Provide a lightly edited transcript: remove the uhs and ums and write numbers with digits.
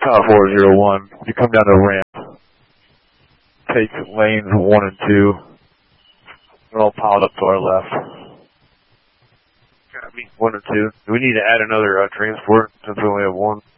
Tower 401, you come down the ramp, take lanes 1 and 2, they're all piled up to our left. Copy, 1 and 2. Do we need to add another transport since we only have one?